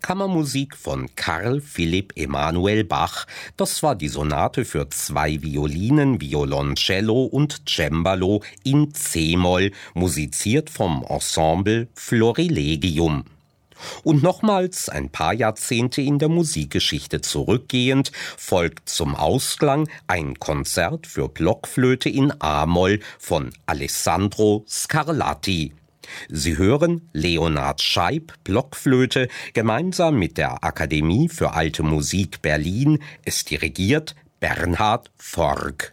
Kammermusik von Carl Philipp Emanuel Bach. Das war die Sonate für 2 Violinen, Violoncello und Cembalo in C-Moll, musiziert vom Ensemble Florilegium. Und nochmals ein paar Jahrzehnte in der Musikgeschichte zurückgehend, folgt zum Ausklang ein Konzert für Blockflöte in A-Moll von Alessandro Scarlatti. Sie hören Leonhard Scheib, Blockflöte, gemeinsam mit der Akademie für Alte Musik Berlin. Es dirigiert Bernhard Forg.